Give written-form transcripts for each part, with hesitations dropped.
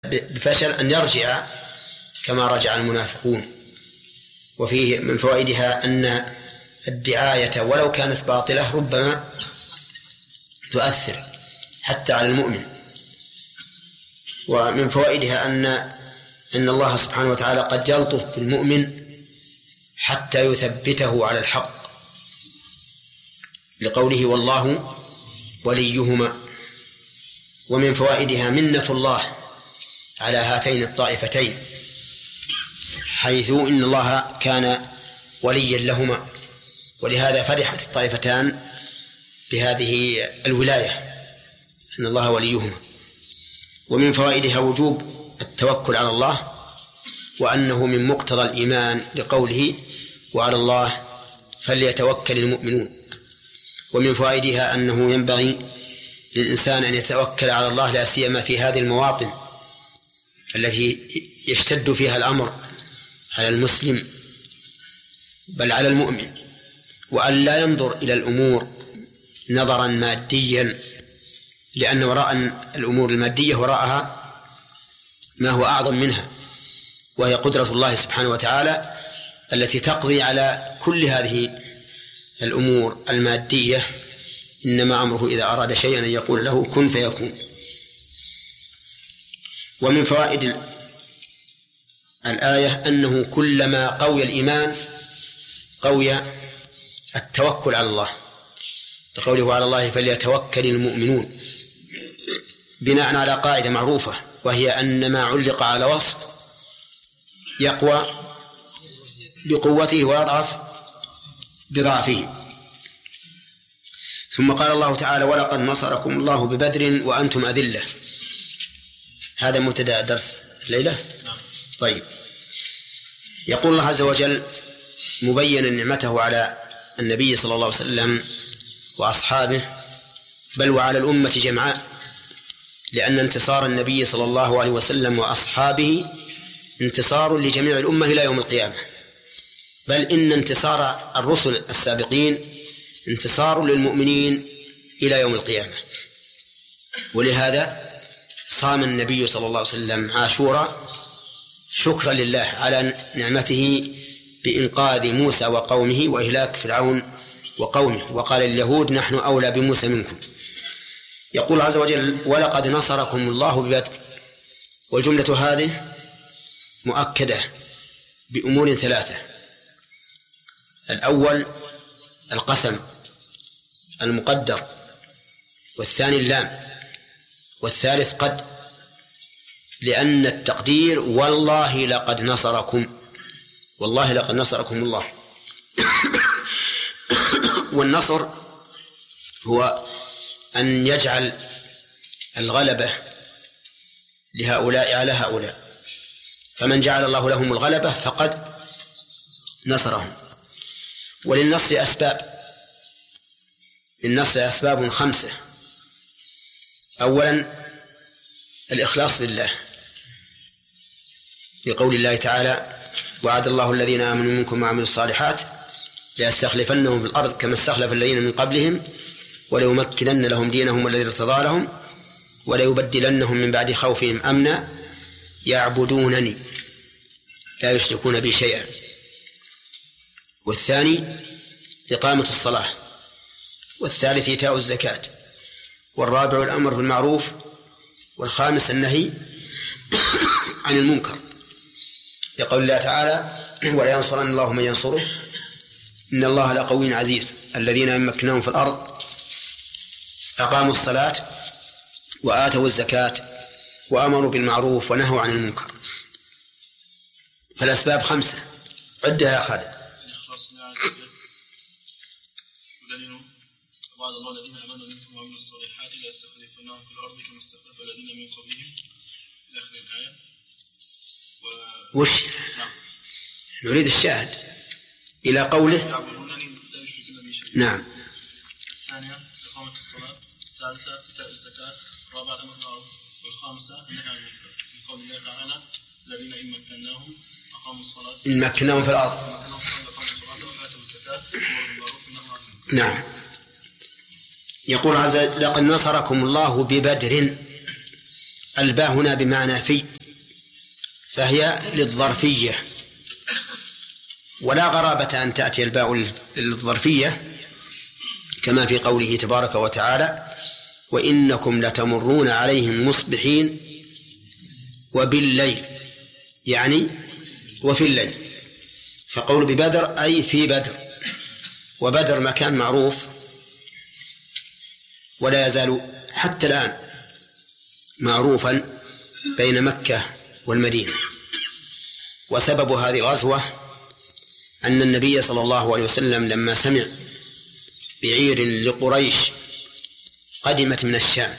بفشل أن يرجع كما رجع المنافقون. وفيه من فوائدها أن الدعاية ولو كانت باطلة ربما تؤثر حتى على المؤمن. ومن فوائدها أن الله سبحانه وتعالى قد يلطف بالمؤمن حتى يثبته على الحق، لقوله والله وليهما. ومن فوائدها منة الله على هاتين الطائفتين، حيث إن الله كان وليا لهما، ولهذا فرحت الطائفتان بهذه الولاية أن الله وليهما. ومن فوائدها وجوب التوكل على الله، وأنه من مقتضى الإيمان لقوله وعلى الله فليتوكل المؤمنون. ومن فوائدها أنه ينبغي للإنسان أن يتوكل على الله لا سيما في هذه المواطن التي يشتد فيها الأمر على المسلم بل على المؤمن، وأن لا ينظر إلى الأمور نظرا ماديا، لأن وراء الأمور المادية وراءها ما هو أعظم منها، وهي قدرة الله سبحانه وتعالى التي تقضي على كل هذه الأمور المادية. إنما أمره إذا أراد شيئا أن يقول له كن فيكون. ومن فوائد الآية أنه كلما قوي الإيمان قوي التوكل على الله، لقوله على الله فليتوكل المؤمنون، بناء على قاعدة معروفة، وهي أن ما علق على وصف يقوى بقوته ويضعف بضعفه. ثم قال الله تعالى ولقد نصركم الله ببدر وأنتم أذلة. هذا مبتدأ درس الليلة. طيب، يقول الله عز وجل مبينا نعمته على النبي صلى الله عليه وسلم وأصحابه بل وعلى الأمة جمعاء، لأن انتصار النبي صلى الله عليه وسلم وأصحابه انتصار لجميع الأمة إلى يوم القيامة، بل إن انتصار الرسل السابقين انتصار للمؤمنين إلى يوم القيامة. ولهذا صام النبي صلى الله عليه وسلم عاشوراء شكرا لله على نعمته بإنقاذ موسى وقومه وإهلاك فرعون وقومه، وقال اليهود نحن أولى بموسى منكم. يقول عز وجل ولقد نصركم الله ببدر، والجملة هذه مؤكدة بأمور ثلاثة: الأول القسم المقدر، والثاني اللام، والثالث قد، لأن التقدير والله لقد نصركم، والله لقد نصركم الله. والنصر هو أن يجعل الغلبة لهؤلاء على هؤلاء، فمن جعل الله لهم الغلبة فقد نصرهم. وللنصر أسباب، للنصر أسباب 5: أولا الإخلاص لله، في قول الله تعالى وعد الله الذين آمنوا منكم وعملوا الصالحات ليستخلفنهم في الأرض كما استخلف الذين من قبلهم وليمكنن لهم دينهم الذي ارتضى لهم وليبدلنهم من بعد خوفهم أمنا يعبدونني لا يشركون بي شيئا. والثاني إقامة الصلاة، والثالث إيتاء الزكاة، والرابع الأمر بالمعروف، والخامس النهي عن المنكر، يقول الله تعالى ولا ينصرن الله من ينصره إن الله لقوي عزيز الذين يمكنهم في الأرض أقاموا الصلاة وآتوا الزكاة وأمروا بالمعروف ونهوا عن المنكر. فالأسباب 5، عدها يا خالد. وعد الله الذين آمنوا منكم وعملوا الصالحات ليستخلفنهم في الأرض كما استخلف الذين من قبلهم إلى آخر الآية. وش نريد الشاهد إلى قوله يعبدونني لا يشركون بي شيئا. نعم. الثانية إقامة الصلاة، الثالثة إيتاء الزكاة، الرابعة الأمر بالمعروف، والخامسة النهي عن المنكر، في قول الله تعالى الذين إن مكناهم أقاموا الصلاة إن مكناهم في الأرض أقاموا الصلاة وآتوا الزكاة وأمروا بالمعروف والنهي عن المنكر. نعم. يقول عز وجل لقد نصركم الله ببدر، الباء هنا بمعنى في، فهي للظرفية، ولا غرابة أن تأتي الباء للظرفية كما في قوله تبارك وتعالى: وإنكم لتمرون عليهم مصبحين وبالليل، يعني وفي الليل. فقول ببدر أي في بدر، وبدر مكان معروف ولا يزال حتى الآن معروفا بين مكة والمدينة. وسبب هذه الغزوة أن النبي صلى الله عليه وسلم لما سمع بعير لقريش قدمت من الشام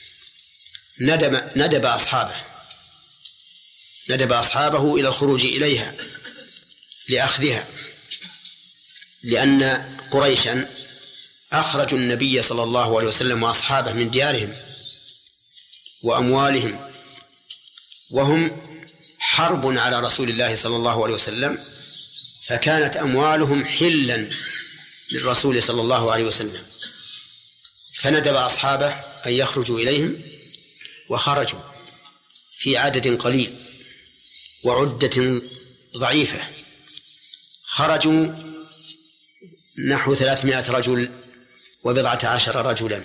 ندب أصحابه إلى الخروج إليها لأخذها، لأن قريشا أخرجوا النبي صلى الله عليه وسلم وأصحابه من ديارهم وأموالهم، وهم حرب على رسول الله صلى الله عليه وسلم، فكانت أموالهم حلا للرسول صلى الله عليه وسلم، فندب أصحابه أن يخرجوا إليهم، وخرجوا في عدد قليل وعدة ضعيفة. خرجوا نحو 300 رجل و14 رجلا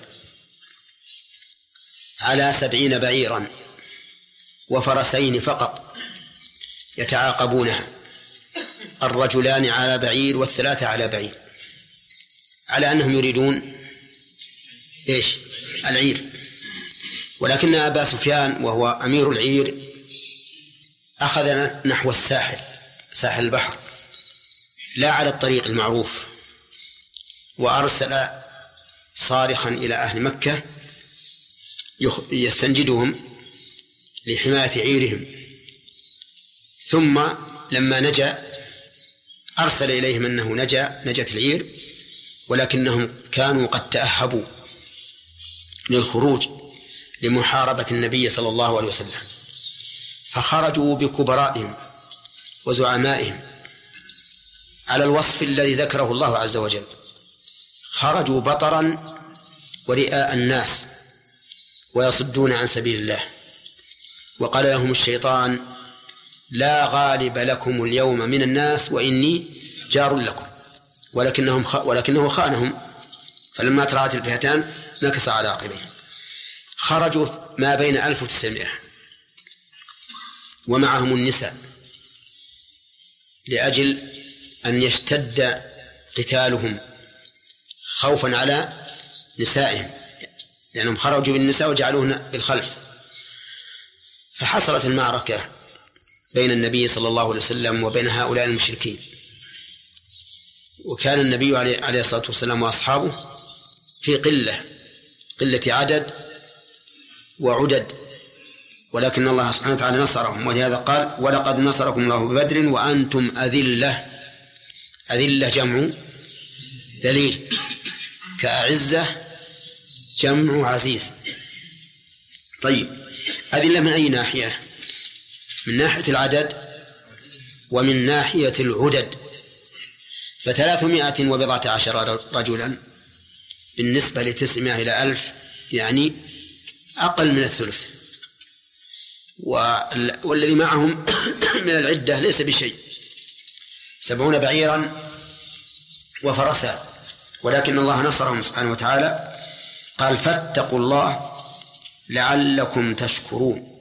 على 70 بعيرا وفرسين فقط يتعاقبونها، الرجلان على بعير والثلاثة على بعير، على أنهم يريدون العير. ولكن أبا سفيان وهو أمير العير أخذ نحو ساحل البحر لا على الطريق المعروف، وأرسل صارخا إلى أهل مكة يستنجدهم لحماية عيرهم، ثم لما نجا أرسل إليهم أنه نجت العير، ولكنهم كانوا قد تأهبوا للخروج لمحاربة النبي صلى الله عليه وسلم، فخرجوا بكبرائهم وزعمائهم على الوصف الذي ذكره الله عز وجل. خرجوا بطرا ورئاء الناس ويصدون عن سبيل الله، وقال لهم الشيطان: لا غالب لكم اليوم من الناس وإني جار لكم، ولكنه خانهم، فلما ترعت الفئتان نكص على عقبيه. خرجوا ما بين 1900 ومعهم النساء لأجل أن يشتد قتالهم خوفا على نسائهم، لأنهم خرجوا بالنساء وجعلوهن بالخلف. فحصلت المعركة بين النبي صلى الله عليه وسلم وبين هؤلاء المشركين، وكان النبي عليه الصلاة والسلام وأصحابه في قلة عدد وعدد، ولكن الله سبحانه وتعالى نصرهم، ولهذا قال: ولقد نصركم الله ببدر وأنتم أذلة. أذلة جمع ذليل، كأعزة جمع عزيز. طيب، أذلة من أي ناحية؟ من ناحية العدد ومن ناحية العدد. 314 رجلا بالنسبة ل900 إلى 1000 يعني أقل من الثلث، والذي معهم من العدة ليس بشيء، 70 بعيرا وفرسا، ولكن الله نصرهم سبحانه وتعالى. قال: فاتقوا الله لعلكم تشكرون.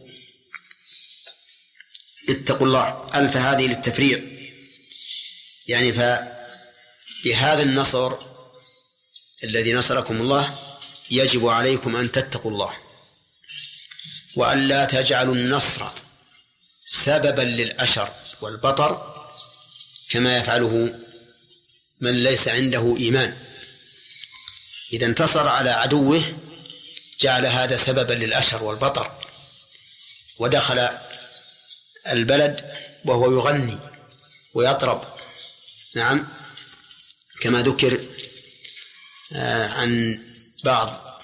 اتقوا الله، ألف هذه للتفريع، يعني بهذا النصر الذي نصركم الله يجب عليكم أن تتقوا الله، وأن لا تجعلوا النصر سببا للأشر والبطر كما يفعله من ليس عنده إيمان. إذا انتصر على عدوه جعل هذا سببا للأشر والبطر، ودخل البلد وهو يغني ويطرب، نعم، كما ذكر عن بعض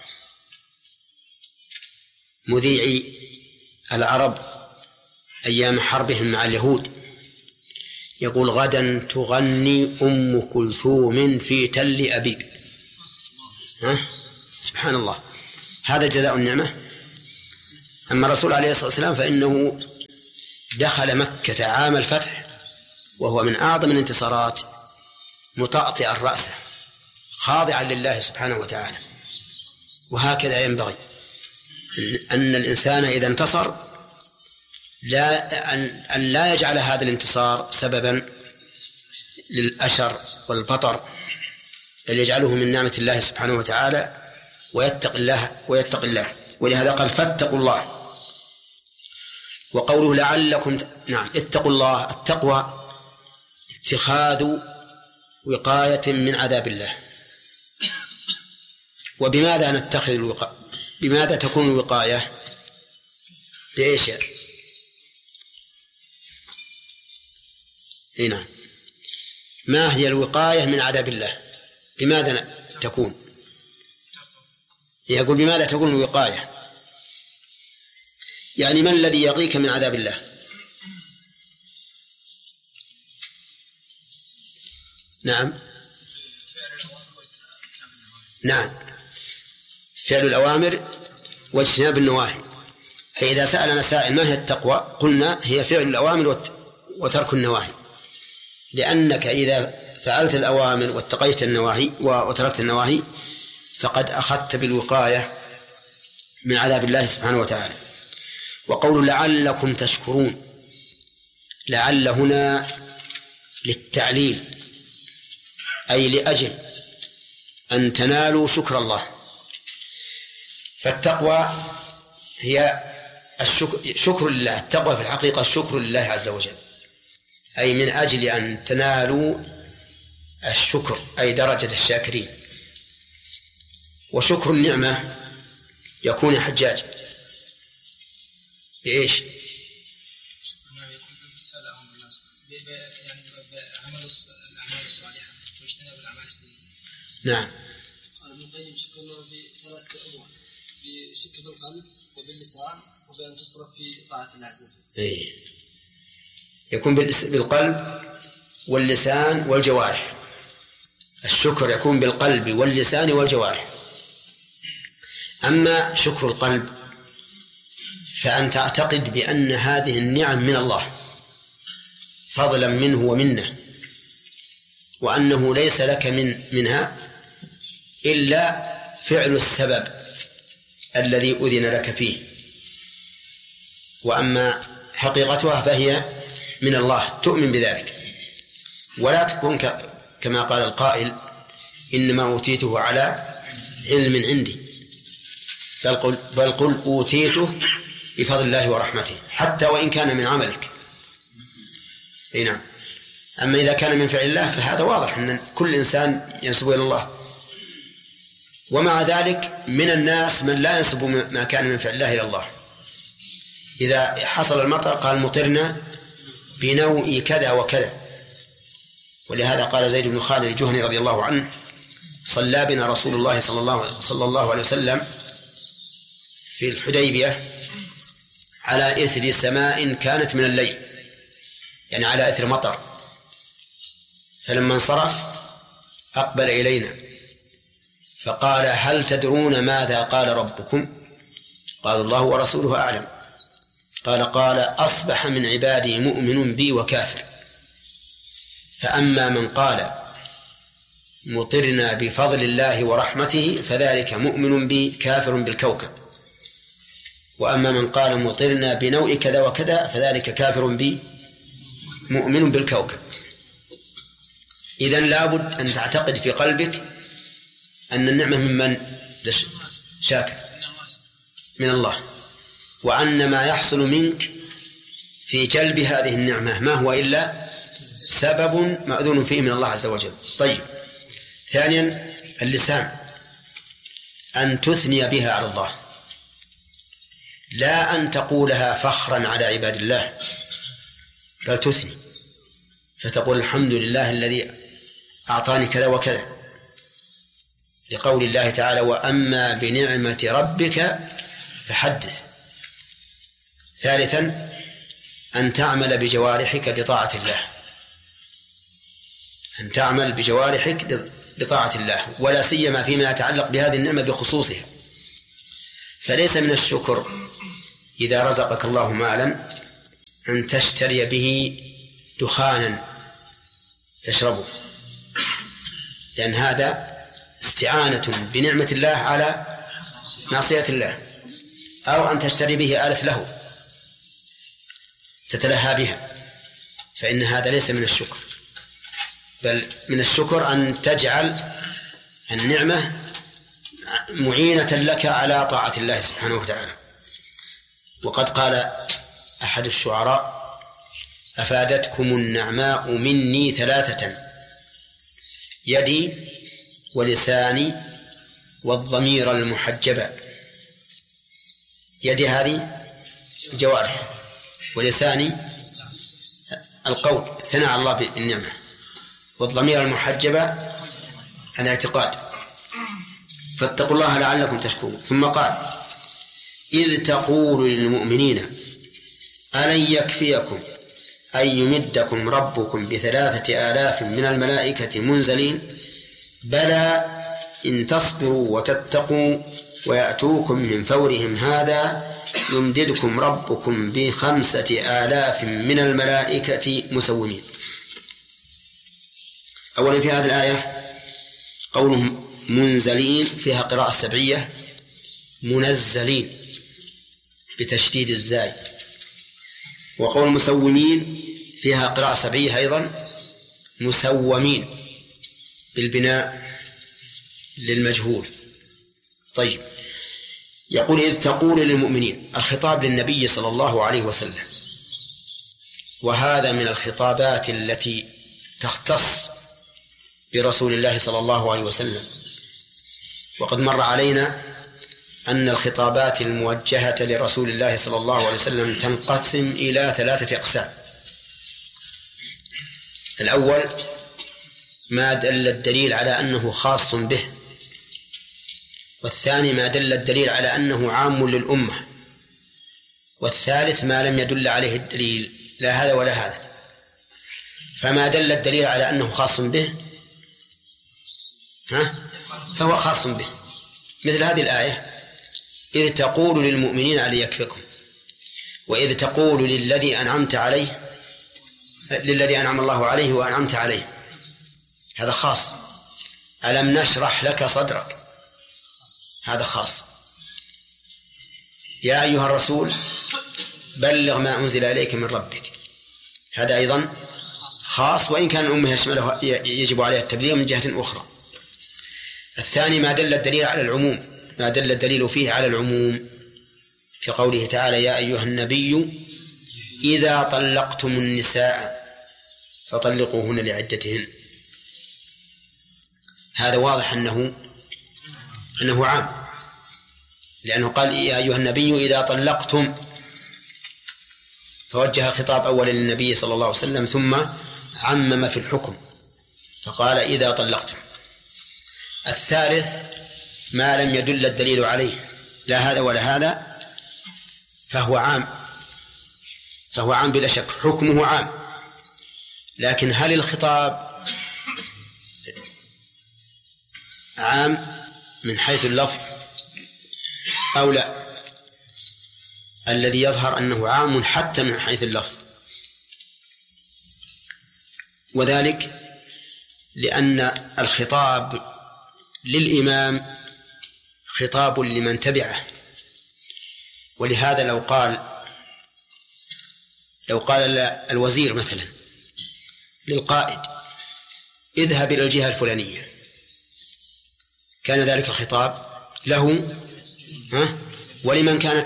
مذيعي العرب أيام حربهم مع اليهود، يقول: غدا تغني أم كلثوم في تل أبيب. سبحان الله، هذا جزاء النعمة. أما الرسول عليه الصلاة والسلام فإنه دخل مكة عام الفتح وهو من أعظم الانتصارات مطأطئا رأسه خاضعا لله سبحانه وتعالى. وهكذا ينبغي أن الإنسان إذا انتصر أن لا يجعل هذا الانتصار سببا للأشر والبطر، بل يجعله من نعمة الله سبحانه وتعالى ويتق الله. ولهذا قال فاتقوا الله. وقوله لعلكم اتقوا الله، التقوى اتخاذ وقاية من عذاب الله. وبماذا نتخذ الوقاية؟ بماذا تكون الوقاية؟ بإيش؟ هنا ما هي الوقاية من عذاب الله؟ بماذا تكون؟ يقول بماذا تكون الوقاية؟ يعني ما الذي يقيك من عذاب الله؟ نعم فعل الأوامر واجتناب النواهي. فإذا سألنا سائل ما هي التقوى قلنا هي فعل الأوامر وترك النواهي، لأنك إذا فعلت الأوامر واتقيت النواهي وتركت النواهي فقد أخذت بالوقاية من عذاب الله سبحانه وتعالى. وقول لعلكم تشكرون، لعل هنا للتعليل أي لأجل أن تنالوا شكر الله. فالتقوى هي شكر لله، التقوى في الحقيقة الشكر لله عز وجل، أي من أجل أن تنالوا الشكر أي درجة الشاكرين. وشكر النعمة يكون يا حجاج بإيش؟ شكر النعمة يكون بامتثال أمر الله، يعني بعمل الأعمال الصالحة واجتناب الأعمال السيئة. نعم. قال ابن القيم شكر الله بثلاث أمور، بشكر بالقلب وباللسان وبأن تصرف في طاعة الله عز وجل. يكون بالقلب واللسان والجوارح. الشكر يكون بالقلب واللسان والجوارح. أما شكر القلب فأن تعتقد بأن هذه النعم من الله فضلا منه ومنه، وأنه ليس لك منها إلا فعل السبب الذي أذن لك فيه، وأما حقيقتها فهي من الله، تؤمن بذلك. ولا تكون كما قال القائل إنما أوتيته على علم عندي، بل قل أوتيته بفضل الله ورحمته، حتى وإن كان من عملك. نعم. أما إذا كان من فعل الله فهذا واضح أن كل إنسان ينسب إلى الله. ومع ذلك من الناس من لا ينسب ما كان من فعل الله إلى الله. إذا حصل المطر قال مطرنا بنوء كذا وكذا. ولهذا قال زيد بن خالد الجهني رضي الله عنه صلى بنا رسول الله صلى الله عليه وسلم في الحديبية على إثر سماء كانت من الليل، يعني على إثر مطر. فلما انصرف أقبل إلينا فقال هل تدرون ماذا قال ربكم؟ قال الله ورسوله أعلم. قال أصبح من عبادي مؤمن بي وكافر، فأما من قال مطرنا بفضل الله ورحمته فذلك مؤمن بي كافر بالكوكب، وأما من قال مطرنا بنوء كذا وكذا فذلك كافر بي مؤمن بالكوكب. إذن لابد أن تعتقد في قلبك أن النعمة ممن شاكر من الله، وأن ما يحصل منك في جلب هذه النعمة ما هو إلا سبب مأذون فيه من الله عز وجل. طيب، ثانيا اللسان، أن تثني بها على الله، لا أن تقولها فخرا على عباد الله، بل تثني فتقول الحمد لله الذي أعطاني كذا وكذا، لقول الله تعالى وأما بنعمة ربك فحدث. ثالثا أن تعمل بجوارحك بطاعة الله، أن تعمل بجوارحك بطاعة الله، ولا سيما فيما يتعلق بهذه النعمة بخصوصها. فليس من الشكر إذا رزقك الله مالا أن تشتري به دخانا تشربه، لأن هذا استعانة بنعمة الله على معصية الله، أو أن تشتري به آلة له تتلهى بها، فإن هذا ليس من الشكر، بل من الشكر أن تجعل النعمة معينة لك على طاعة الله سبحانه وتعالى. وقد قال أحد الشعراء: أفادتكم النعماء مني ثلاثة: يدي ولساني والضمير المحجبة. يدي هذه الجوارح، ولساني القول الثناء على الله بالنعمة، والضمير المحجبة الاعتقاد. فاتقوا الله لعلكم تشكرون. ثم قال: إذ تقول للمؤمنين ألن يكفيكم أن يمدكم ربكم ب3,000 من الملائكة منزلين بلى إن تصبروا وتتقوا ويأتوكم من فورهم هذا يمددكم ربكم ب5,000 من الملائكة مسومين. أولا في هذه الآية قولهم منزلين فيها قراءة سبعية، منزلين بتشديد الزاي، وقول مسومين فيها قراءة سبعية أيضا، مسومين بالبناء للمجهول. طيب، يقول: إذ تقول للمؤمنين، الخطاب للنبي صلى الله عليه وسلم، وهذا من الخطابات التي تختص برسول الله صلى الله عليه وسلم. وقد مر علينا أن الخطابات الموجهة لرسول الله صلى الله عليه وسلم تنقسم إلى 3 أقسام. الأول ما دل الدليل على أنه خاص به، والثاني ما دل الدليل على أنه عام للأمة، والثالث ما لم يدل عليه الدليل، لا هذا ولا هذا. فما دل الدليل على أنه خاص به فهو خاص به، مثل هذه الآية: إذ تقول للمؤمنين ألن يكفكم، وإذ تقول للذي أنعمت عليه، للذي أنعم الله عليه وأنعمت عليه، هذا خاص. ألم نشرح لك صدرك، هذا خاص. يا أيها الرسول بلغ ما أنزل إليك من ربك، هذا أيضا خاص، وإن كان الأمة يشمله يجب عليها التبليغ من جهة أخرى. الثاني ما دل الدليل على العموم، ما دل الدليل فيه على العموم، في قوله تعالى: يا أيها النبي إذا طلقتم النساء فطلقوهن لعدتهن. هذا واضح أنه عام، لأنه قال: يا أيها النبي إذا طلقتم، فوجه الخطاب أولا للنبي صلى الله عليه وسلم، ثم عمم في الحكم فقال: إذا طلقتم. الثالث ما لم يدل الدليل عليه، لا هذا ولا هذا، فهو عام بلا شك، حكمه عام. لكن هل الخطاب عام من حيث اللفظ أو لا؟ الذي يظهر أنه عام حتى من حيث اللفظ، وذلك لأن الخطاب للإمام خطاب لمن تبعه. ولهذا لو قال الوزير مثلا للقائد: اذهب إلى الجهة الفلانية، كان ذلك خطاب له ولمن كان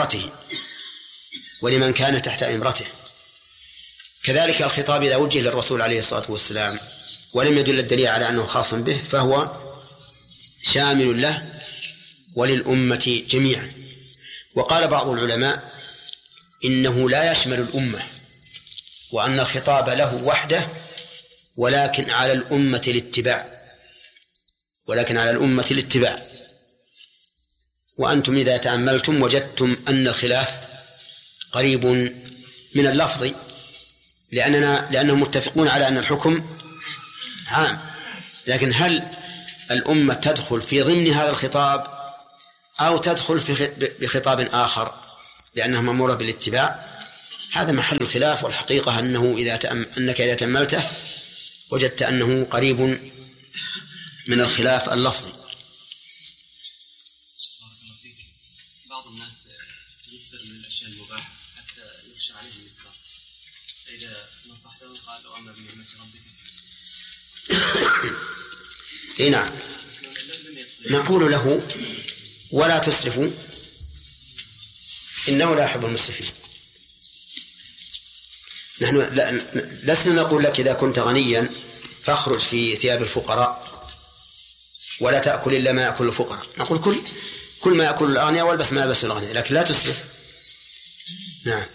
تحت إمرته. كذلك الخطاب إذا وجه للرسول عليه الصلاة والسلام ولم يدل الدليل على أنه خاص به، فهو شامل له وللأمة جميعا. وقال بعض العلماء إنه لا يشمل الأمة، وأن الخطاب له وحده، ولكن على الأمة الاتباع. وأنتم إذا تأملتم وجدتم أن الخلاف قريب من اللفظ، لأنهم متفقون على أن الحكم عام. لكن هل الأمة تدخل في ضمن هذا الخطاب أو تدخل بخطاب آخر؟ لأنها مأمورة بالاتباع، هذا محل الخلاف. والحقيقة أنه أنك إذا تأملته وجدت أنه قريب من الخلاف اللفظي. بعض الناس يكثر من الأشياء المباحة حتى يخشى عليه الإسراف، فإذا نصحته قال له أما بنعمة ربك. إيه نعم، نقول له ولا تسرفوا إنه لا يحب المسرفين. نحن لسنا نقول لك إذا كنت غنيا فاخرج في ثياب الفقراء ولا تأكل إلا ما يأكل الفقراء، نقول كل ما يأكل الأغنياء والبس ما يلبس الأغنياء، لكن لا تسرف. نعم.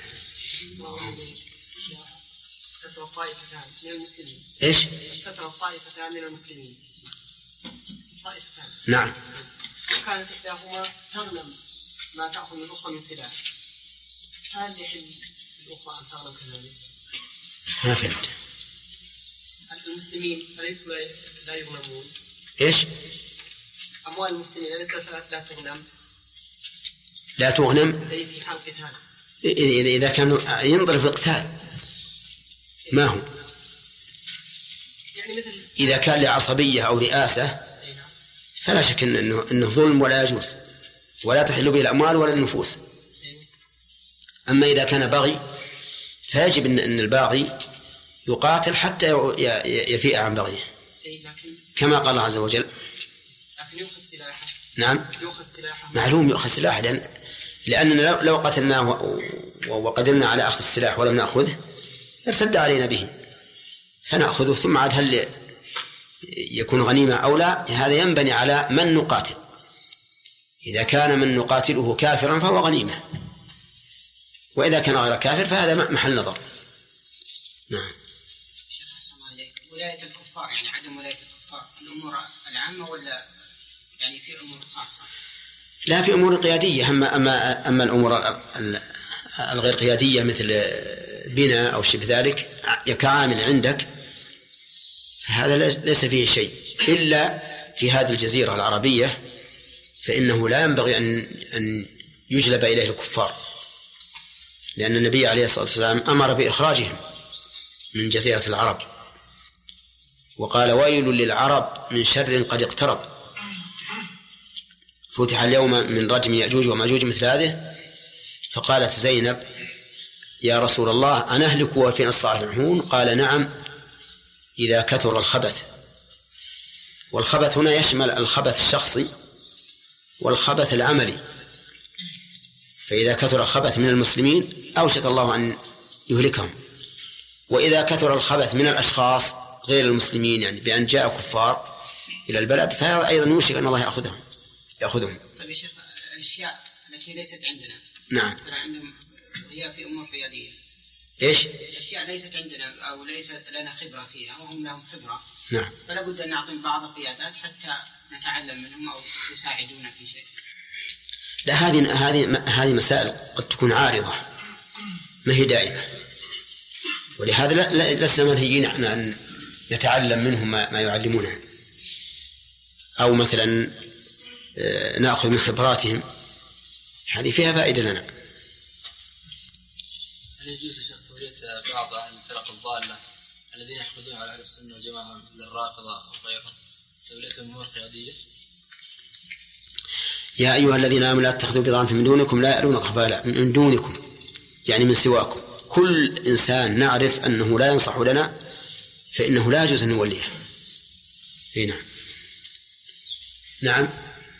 فترة طائفتان من المسلمين. إيش؟ فترة طائفتان من المسلمين. طائفتان. نعم. وكانت إحداهما تغنم ما تأخذ من الأخرى من سلاح، هل يحل الأخرى أن تغنم كذلك؟ ما فهمت. المسلمين أليسوا لا يغنمون؟ إيش؟ أموال المسلمين أليست لا تغنم؟ لا تغنم في حال قتال. إذا كانوا ينضرب في القتال ما هو؟ يعني مثل إذا كان لعصبية أو رئاسة فلا شك أنه ظلم ولا يجوز ولا تحل به الأموال ولا النفوس. أما إذا كان بغي فيجب أن الباغي يقاتل حتى يفيء عن بغيه، كما قال الله عز وجل. لكن يؤخذ سلاحه. نعم، يؤخذ سلاحه. معلوم يؤخذ سلاحه، لأننا لو قتلناه وقدرنا على أخذ السلاح ولم نأخذه ارتد علينا به، فنأخذه ثم عاد هل يكون غنيمة أو لا، هذا ينبني على من نقاتل. إذا كان من نقاتله كافرا فهو غنيمة، وإذا كان غير كافر فهذا محل نظر. نعم. شيخ حسن الله عليك، ولاية الكفار يعني عدم ولاية الكفار الأمور العامة ولا يعني في أمور خاصة؟ لا، في أمور قيادية. أما الأمور الغير قيادية مثل بناء أو شبه ذلك كعامل عندك فهذا ليس فيه شيء، إلا في هذه الجزيرة العربية فإنه لا ينبغي أن يجلب إليه الكفار، لأن النبي عليه الصلاة والسلام أمر بإخراجهم من جزيرة العرب، وقال ويل للعرب من شر قد اقترب. فتح اليوم من رجم يأجوج ومأجوج مثل هذه، فقالت زينب يا رسول الله أنهلك وفينا الصالحون؟ قال نعم إذا كثر الخبث. والخبث هنا يشمل الخبث الشخصي والخبث العملي، فإذا كثر الخبث من المسلمين أوشك الله أن يهلكهم، وإذا كثر الخبث من الأشخاص غير المسلمين يعني بأن جاء كفار إلى البلد فهذا أيضا يوشك أن الله يأخذهم. طيب يا شيخ، الأشياء التي ليست عندنا نعم مثلا عندهم هي في أمور قيادية، إيش؟ الأشياء ليست عندنا أو ليست لنا خبرة فيها وهم لهم خبرة، نعم، فلا بد أن نعطي بعض القيادات حتى نتعلم منهم أو يساعدونا في شيء. لا، هذه مسائل قد تكون عارضة ما هي دائمة، ولهذا لسنا منهيين أن نتعلم منهم ما يعلمونه، أو مثلا نأخذ من خبراتهم، هذه فيها فائدة لنا. هل يجوز يا شيخ تولية بعض أهل الفرق الضالة الذين يحقدون على أهل السنة والجماعة مثل الرافضة أو غيرهم تولية أمور قيادية؟ يا أيها الذين آمنوا لا تتخذوا بضاعة من دونكم لا يألونكم خبالا، من دونكم يعني من سواكم. كل إنسان نعرف أنه لا ينصح لنا فإنه لا يجوز أن نوليه. هنا نعم.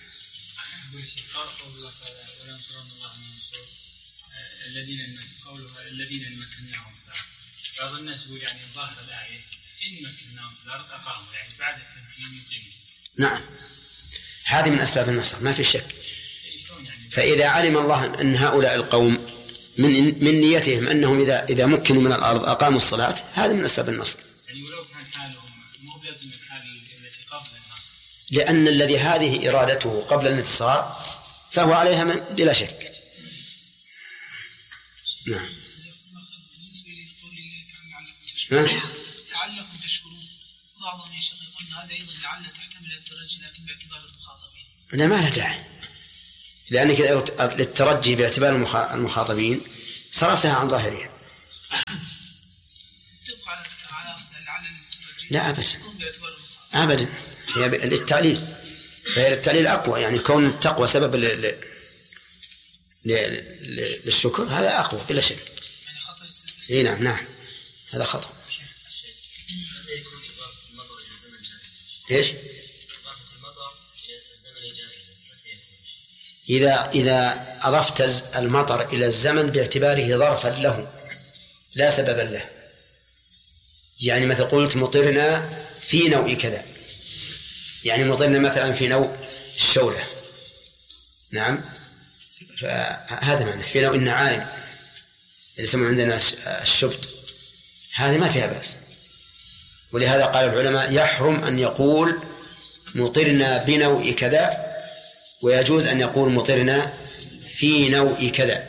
الذين مكناهم في الأرض، بعض الناس يقول يعني ظاهر الآية إن مكناهم في الأرض أقاموا، يعني بعد التمكين يقيمون. نعم، هذه من أسباب النصر ما في شك. فإذا علم الله أن هؤلاء القوم من نيتهم أنهم إذا مكنوا من الأرض أقاموا الصلاة، هذا من أسباب النصر. يعني ولو كان حالهم مو لازم الحال التي قبل النصر، لأن الذي هذه إرادته قبل الانتصار فهو عليها بلا شك. نعم. بالنسبة لقول الله تعالى لعلكم تشكرون، بعضهم يا شيخ يقول هذا أيضا لعل تحتمل الترجي لكن باعتبار المخاطبين. لا، ما له داعي. لأنك للترجي باعتبار المخاطبين صرفتها عن ظاهرها. تبقى على أصل على لا أبدا هي للتعليل، فهي للتعليل أقوى، يعني كون التقوى سبب للشكر هذا أقوى بلا شك. يعني خطأ السلف. إيه نعم هذا خطأ. متى يكون إضافة المطر إلى الزمن جائزة؟ إيش؟ إضافة المطر إلى الزمن جائزة متى يكون؟ إذا أضفت المطر إلى الزمن باعتباره ظرفا له لا سببا له، يعني مثل قلت مطرنا في نوع كذا، يعني مطرنا مثلا في نوع الشولة، نعم، فهذا معنى في نوع النعائم اللي يسمى عندنا الشبت، هذه ما فيها بأس. ولهذا قال العلماء يحرم أن يقول مطرنا بنوع كذا، ويجوز أن يقول مطرنا في نوع كذا.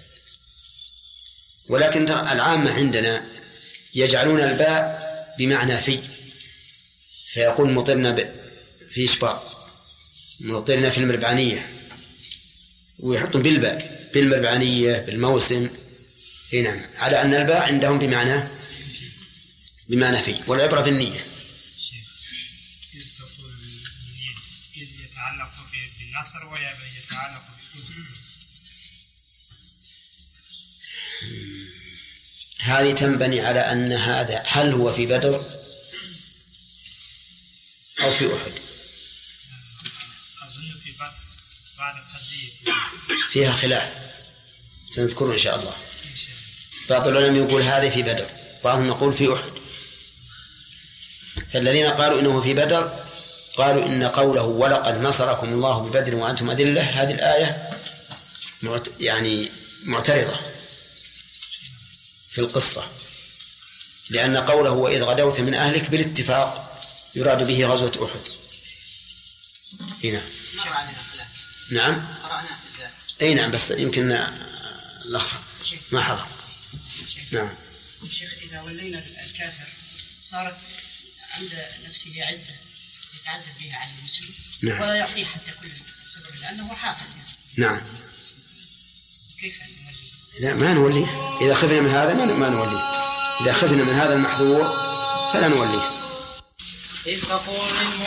ولكن العامة عندنا يجعلون الباء بمعنى في، فيقول مطرنا في شباط، مطرنا في المربعانية، ويحطون بالباء بالمربعانية بالموسم. نعم، على أن الباء عندهم بمعنى في، والعبرة بالنية. إذ يتعلق بالنصر ويتعلق هذه تنبني على أن هذا هل هو في بدر أو في أحد؟ أظن في بدر بعد القضية فيها خلاف سنذكره إن شاء الله. بعض العلماء يقول هذه في بدر، بعضهم يقول في أحد. فالذين قالوا إنه في بدر قالوا إن قوله ولقد نصركم الله ببدر وأنتم أذلة، هذه الآية يعني معترضة في القصة، لأن قوله وإذ غدوت من أهلك بالاتفاق يراد به غزوة أحد. هنا نعم أي نعم، بس يمكن الأخ ما حضر. نعم شيخ، إذا ولينا الكافر صارت عند نفسه عزة يتعزز بها على المسلم. نعم. ولا يعطيه حتى كل الخبر لأنه حاقد يعني. نعم. كيف نولي؟ لا ما نولي، إذا خفنا من هذا ما نولي، إذا خفنا من هذا المحظور فلا نوليه.